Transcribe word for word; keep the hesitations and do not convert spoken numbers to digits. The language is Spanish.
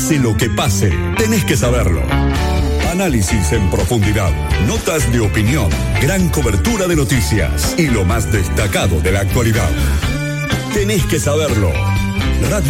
Pase lo que pase, tenés que saberlo. Análisis en profundidad, notas de opinión, gran cobertura de noticias y lo más destacado de la actualidad. Tenés que saberlo. Radio